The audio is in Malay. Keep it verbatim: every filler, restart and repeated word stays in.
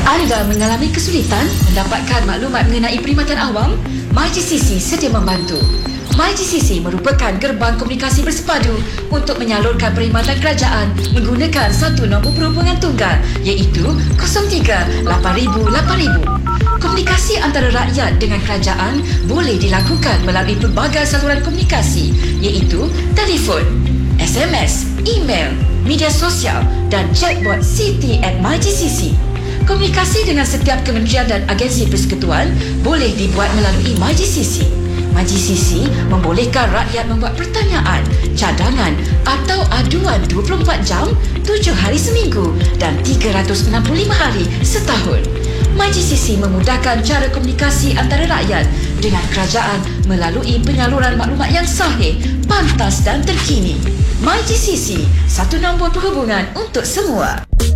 Anda mengalami kesulitan mendapatkan maklumat mengenai perkhidmatan awam? MyGCC sedia membantu. MyGCC merupakan gerbang komunikasi bersepadu untuk menyalurkan perkhidmatan kerajaan menggunakan satu nombor perhubungan tunggal iaitu kosong tiga lapan ribu lapan ribu. Komunikasi antara rakyat dengan kerajaan boleh dilakukan melalui pelbagai saluran komunikasi iaitu telefon, S M S, email, media sosial dan chatbot Siti at MyGCC. Komunikasi dengan setiap kementerian dan agensi persekutuan boleh dibuat melalui MyGCC. MyGCC membolehkan rakyat membuat pertanyaan, cadangan atau aduan dua puluh empat jam, tujuh hari seminggu dan tiga ratus enam puluh lima hari setahun. MyGCC memudahkan cara komunikasi antara rakyat dengan kerajaan melalui penyaluran maklumat yang sahih, pantas dan terkini. MyGCC, satu nombor perhubungan untuk semua.